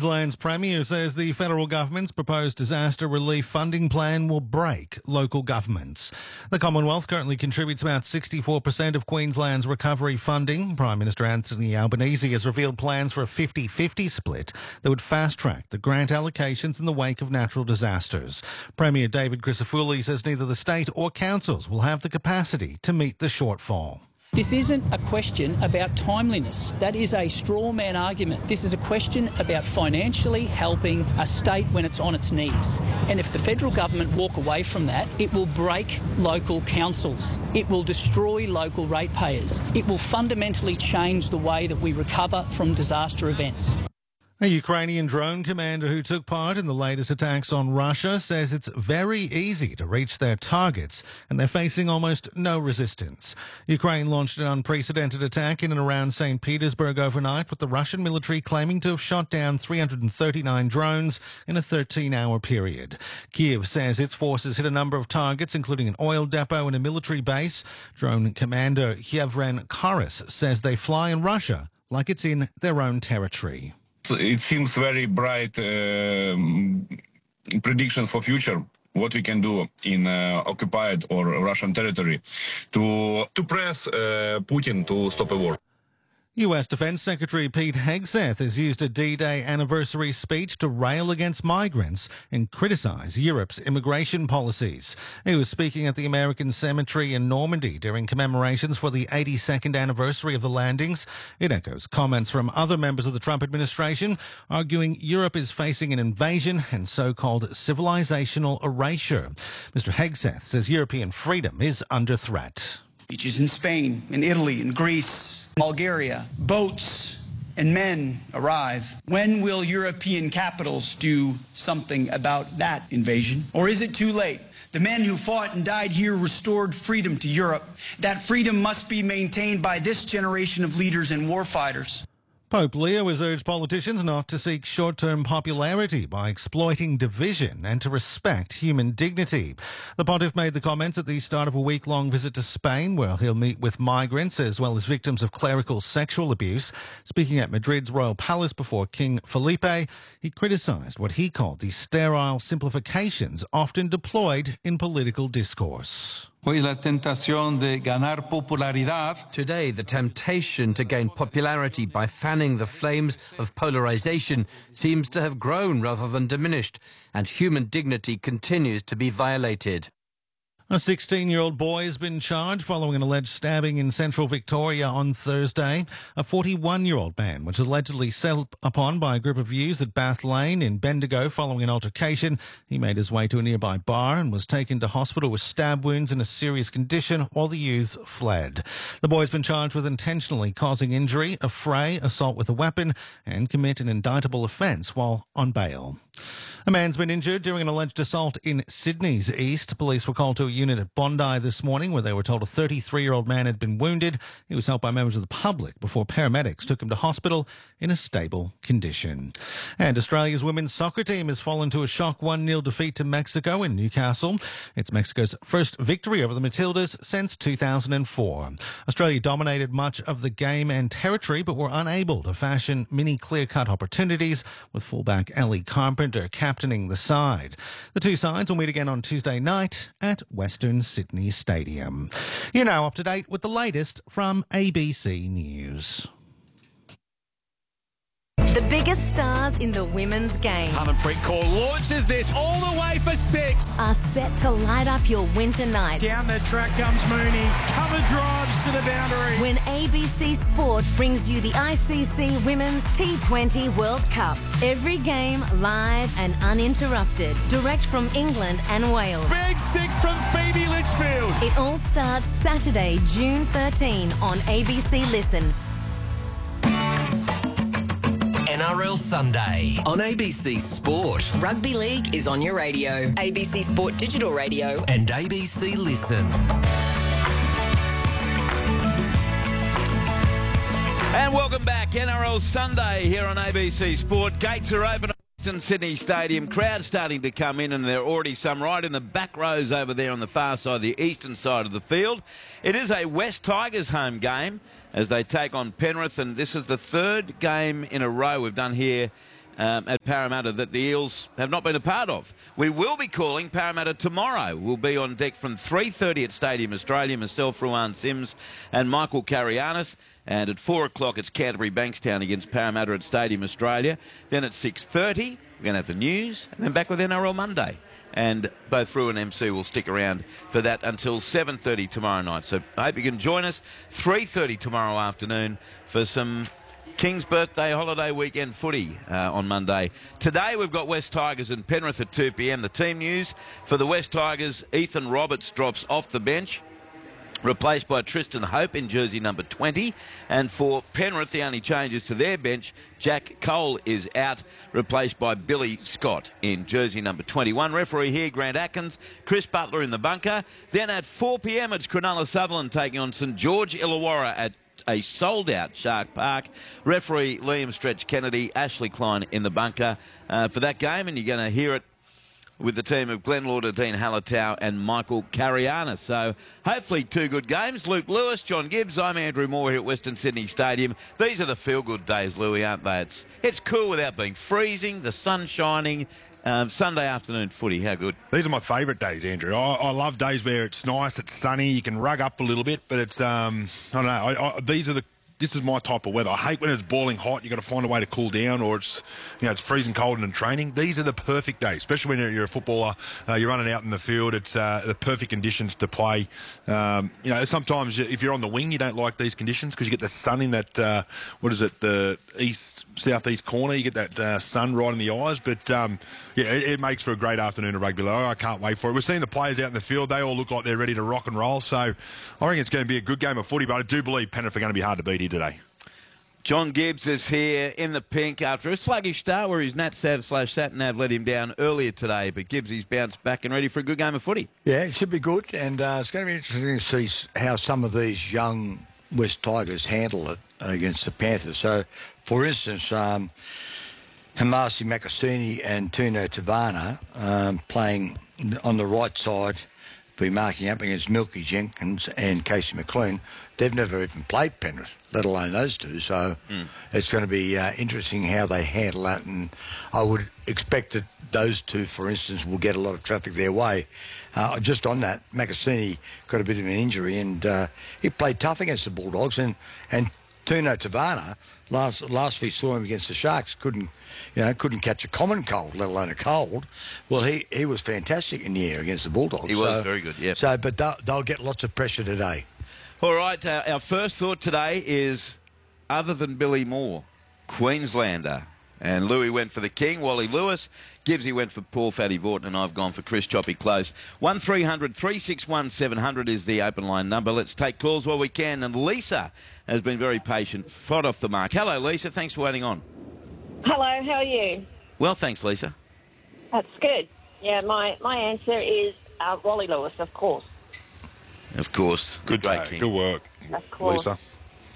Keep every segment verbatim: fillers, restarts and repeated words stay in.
Queensland's Premier says the federal government's proposed disaster relief funding plan will break local governments. The Commonwealth currently contributes about sixty-four percent of Queensland's recovery funding. Prime Minister Anthony Albanese has revealed plans for a fifty-fifty split that would fast-track the grant allocations in the wake of natural disasters. Premier David Crisafulli says neither the state or councils will have the capacity to meet the shortfall. This isn't a question about timeliness. That is a straw man argument. This is a question about financially helping a state when it's on its knees. And if the federal government walk away from that, it will break local councils. It will destroy local ratepayers. It will fundamentally change the way that we recover from disaster events. A Ukrainian drone commander who took part in the latest attacks on Russia says it's very easy to reach their targets and they're facing almost no resistance. Ukraine launched an unprecedented attack in and around Saint Petersburg overnight, with the Russian military claiming to have shot down three hundred thirty-nine drones in a thirteen-hour period. Kiev says its forces hit a number of targets, including an oil depot and a military base. Drone commander Yevhen Karas says they fly in Russia like it's in their own territory. It seems very bright uh, prediction for future, what we can do in uh, occupied or Russian territory to to press uh, Putin to stop a war. U S Defense Secretary Pete Hegseth has used a D-Day anniversary speech to rail against migrants and criticize Europe's immigration policies. He was speaking at the American Cemetery in Normandy during commemorations for the eighty-second anniversary of the landings. It echoes comments from other members of the Trump administration, arguing Europe is facing an invasion and so-called civilizational erasure. Mister Hegseth says European freedom is under threat. Beaches in Spain, in Italy, in Greece, Bulgaria, boats and men arrive. When will European capitals do something about that invasion? Or is it too late? The men who fought and died here restored freedom to Europe. That freedom must be maintained by this generation of leaders and warfighters. Pope Leo has urged politicians not to seek short-term popularity by exploiting division and to respect human dignity. The pontiff made the comments at the start of a week-long visit to Spain, where he'll meet with migrants as well as victims of clerical sexual abuse. Speaking at Madrid's Royal Palace before King Felipe, he criticised what he called the sterile simplifications often deployed in political discourse. Today, the temptation to gain popularity by fanning the flames of polarization seems to have grown rather than diminished, and human dignity continues to be violated. A sixteen-year-old boy has been charged following an alleged stabbing in central Victoria on Thursday. A forty-one-year-old man was allegedly set upon by a group of youths at Bath Lane in Bendigo following an altercation. He made his way to a nearby bar and was taken to hospital with stab wounds in a serious condition while the youths fled. The boy's been charged with intentionally causing injury, affray, assault with a weapon, and commit an indictable offence while on bail. A man's been injured during an alleged assault in Sydney's east. Police were called to a unit at Bondi this morning where they were told a thirty-three-year-old man had been wounded. He was helped by members of the public before paramedics took him to hospital in a stable condition. And Australia's women's soccer team has fallen to a shock one nil defeat to Mexico in Newcastle. It's Mexico's first victory over the Matildas since two thousand four. Australia dominated much of the game and territory but were unable to fashion many clear-cut opportunities, with fullback Ellie Carpenter captaining the side. The two sides will meet again on Tuesday night at Western Sydney Stadium. You're now up to date with the latest from A B C News. The biggest stars in the women's game Harmanpreet Kaur launches this all the way for six. are set to light up your winter nights. Down the track comes Mooney. Cover drives to the boundary. When A B C Sport brings you the I C C Women's T twenty World Cup. Every game live and uninterrupted. Direct from England and Wales. Big six from Phoebe Litchfield. It all starts Saturday, June thirteenth on A B C Listen. N R L Sunday on A B C Sport. Rugby League is on your radio. A B C Sport Digital Radio. And A B C Listen. And welcome back. N R L Sunday here on A B C Sport. Gates are open at Western Sydney Stadium. Crowd starting to come in, and there are already some right in the back rows over there on the far side, the eastern side of the field. It is a West Tigers home game as they take on Penrith, and this is the third game in a row we've done here um, at Parramatta that the Eels have not been a part of. We will be calling Parramatta tomorrow. We'll be on deck from three thirty at Stadium Australia, myself, Ruan Sims and Michael Carianis. And at four o'clock, it's Canterbury Bankstown against Parramatta at Stadium Australia. Then at six thirty, we're going to have the news, and then back with N R L Monday. And both Ru and M C will stick around for that until seven thirty tomorrow night. So I hope you can join us three thirty tomorrow afternoon for some King's Birthday holiday weekend footy uh, on Monday. Today we've got West Tigers and Penrith at two p m. The team news for the West Tigers, Ethan Roberts drops off the bench, replaced by Tristan Hope in jersey number twenty. And for Penrith, the only changes to their bench, Jack Cole is out, replaced by Billy Scott in jersey number twenty-one. Referee here, Grant Atkins. Chris Butler in the bunker. Then at four p m, it's Cronulla Sutherland taking on St George Illawarra at a sold-out Shark Park. Referee Liam Stretch Kennedy, Ashley Klein in the bunker uh, for that game. And you're going to hear it with the team of Glenn Lauder, Dean Hallertau and Michael Carianis. So hopefully two good games. Luke Lewis, John Gibbs, I'm Andrew Moore here at Western Sydney Stadium. These are the feel-good days, Louis, aren't they? It's, it's cool without being freezing, the sun shining. Um, Sunday afternoon footy, how good? These are my favourite days, Andrew. I, I love days where it's nice, it's sunny, you can rug up a little bit, but it's, um, I don't know, I, I, these are the This is my type of weather. I hate when it's boiling hot. You've got to find a way to cool down, or it's, you know, it's freezing cold and in training. These are the perfect days, especially when you're, you're a footballer. Uh, you're running out in the field. It's uh, the perfect conditions to play. Um, you know, sometimes if you're on the wing, you don't like these conditions because you get the sun in that. Uh, what is it? The east southeast corner. You get that uh, sun right in the eyes. But um, yeah, it, it makes for a great afternoon of rugby. Oh, I can't wait for it. We're seeing the players out in the field. They all look like they're ready to rock and roll. So I reckon it's going to be a good game of footy. But I do believe Penrith are going to be hard to beat here today. John Gibbs is here in the pink after a sluggish start where his Nat Sav slash Sat Nav let him down earlier today. But Gibbs, he's bounced back and ready for a good game of footy. Yeah, it should be good. And uh, it's going to be interesting to see how some of these young West Tigers handle it against the Panthers. So, for instance, um, Hamasi Makasini and Tino Tavana um, playing on the right side, be marking up against Milky Jenkins and Casey McLean. They've never even played Penrith, let alone those two. So mm. it's going to be uh, interesting how they handle that. And I would expect that those two, for instance, will get a lot of traffic their way. Uh, just on that, Makasini got a bit of an injury, and uh, he played tough against the Bulldogs. And and Tino Tavana, last last we saw him against the Sharks, couldn't you know couldn't catch a common cold, let alone a cold. Well, he, he was fantastic in the air against the Bulldogs. He so, was very good. Yeah. So, but they'll, they'll get lots of pressure today. All right, uh, our first thought today is, other than Billy Moore, Queenslander. And Louis went for the King, Wally Lewis. Gibbsy went for Paul Fatty Vorton, and I've gone for Chris Choppy Close. one three hundred, three six one, seven hundred is the open line number. Let's take calls while we can. And Lisa has been very patient, right off the mark. Hello, Lisa. Thanks for waiting on. Hello, how are you? Well, thanks, Lisa. That's good. Yeah, my, my answer is uh, Wally Lewis, of course. Of course. Good Great day. King. Good work, of course. Lisa.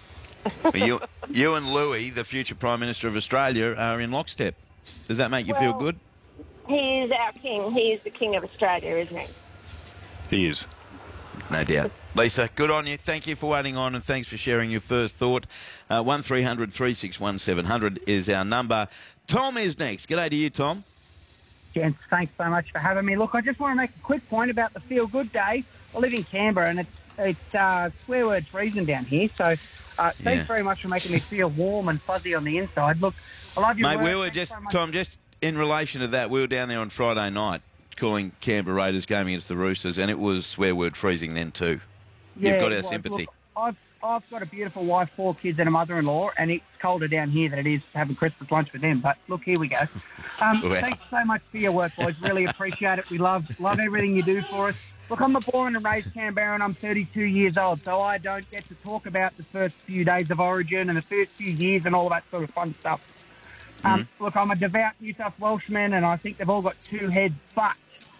you, you and Louis, the future Prime Minister of Australia, are in lockstep. Does that make you well, feel good? He is our king. He is the king of Australia, isn't he? He is. No doubt. Lisa, good on you. Thank you for waiting on, and thanks for sharing your first thought. Uh, one three hundred, three six one, seven hundred is our number. Tom is next. G'day to you, Tom. Gents, thanks so much for having me. Look, I just want to make a quick point about the Feel Good Day. I live in Canberra, and it's, it's uh, swear word freezing down here, so uh, thanks yeah. very much for making me feel warm and fuzzy on the inside. Look, I love your Mate, work. we were Thanks just, so much. Tom, just in relation to that, we were down there on Friday night calling Canberra Raiders game against the Roosters, and it was swear word freezing then too. Yeah, You've got our well, sympathy. Look, I've, I've got a beautiful wife, four kids and a mother-in-law, and it's colder down here than it is having Christmas lunch with them. But look, here we go. Um, Wow. Thanks so much for your work, boys. Really appreciate it. We love love everything you do for us. Look, I'm a born and raised Canberran. I'm thirty-two years old, so I don't get to talk about the first few days of Origin and the first few years and all that sort of fun stuff. Um, Mm-hmm. Look, I'm a devout New South Welshman, and I think they've all got two heads, but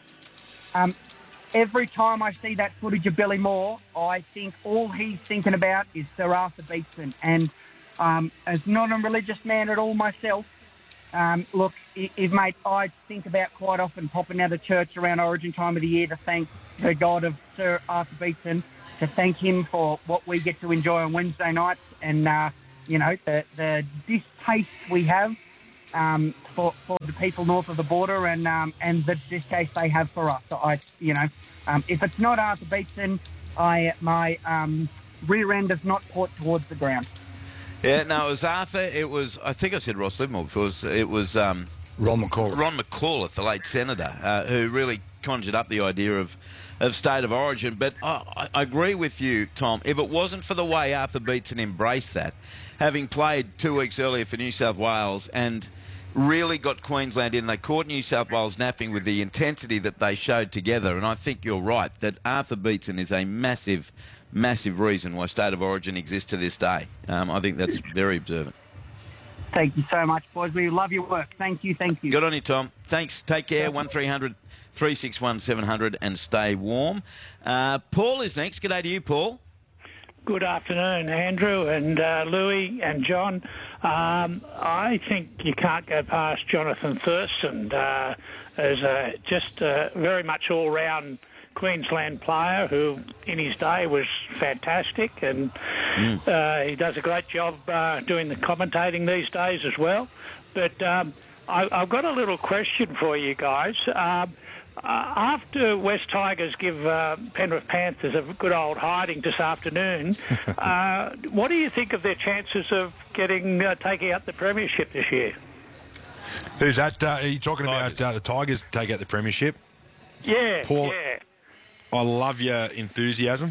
um, every time I see that footage of Billy Moore, I think all he's thinking about is Sir Arthur Beetson. And um, as not a religious man at all myself, um, look, if, mate, I think about quite often popping out of church around Origin time of the year to thank the God of Sir Arthur Beetson, to thank him for what we get to enjoy on Wednesday nights, and uh, you know the the distaste we have um, for, for the people north of the border, and um, and that this case they have for us. So I, you know, um, if it's not Arthur Beetson, I my um, rear end does not port towards the ground. Yeah, no, it was Arthur. It was, I think I said Ross Livermore before. It was, it was um, Ron McAuliffe. Ron McAuliffe, the late senator, uh, who really conjured up the idea of, of state of origin. But I, I agree with you, Tom. If it wasn't for the way Arthur Beetson embraced that, having played two weeks earlier for New South Wales and really got Queensland in, they caught New South Wales napping with the intensity that they showed together. And I think you're right that Arthur Beetson is a massive, massive reason why state of origin exists to this day. Um, I think that's very observant. Thank you so much, boys. We love your work. Thank you, thank you. Good on you, Tom. Thanks. Take care. one three hundred, three six one, seven hundred and stay warm. Uh, Paul is next. G'day to you, Paul. Good afternoon, Andrew and uh, Louis and John. Um, I think you can't go past Jonathan Thurston uh, as a, just a very much all-round Queensland player who in his day was fantastic, and mm. uh, he does a great job uh, doing the commentating these days as well. But um, I, I've got a little question for you guys. Um, uh, after West Tigers give uh, Penrith Panthers a good old hiding this afternoon, uh, what do you think of their chances of getting uh, taking out the premiership this year? Who's that? Uh, are you talking Tigers. about uh, the Tigers take out the premiership? Yeah, Paul, yeah. I love your enthusiasm,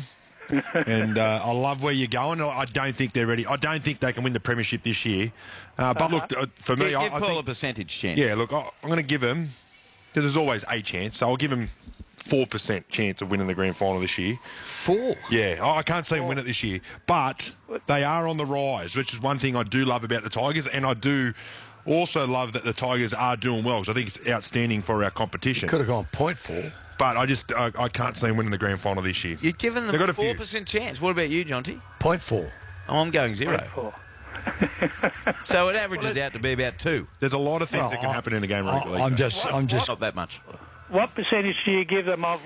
and uh, I love where you're going. I don't think they're ready. I don't think they can win the premiership this year. Uh, but Uh-huh. look, uh, for me, Give, I, give I Paul think, a percentage chance. yeah, look, I, I'm going to give them, because there's always a chance, so I'll give them four percent chance of winning the grand final this year. Four? Yeah, I I can't see them win it this year, but they are on the rise, which is one thing I do love about the Tigers, and I do also love that the Tigers are doing well, because I think it's outstanding for our competition. Could have gone point four. But I just I, I can't see them winning the grand final this year. You're giving them They've got a a few. four percent chance. What about you, Jonty? Point four. Oh, I'm going zero. Point four. So it averages out to be about two. There's a lot of things Well, that can I- happen in a game of I- rugby league. I'm just, I'm just Not that much. What percentage do you give them of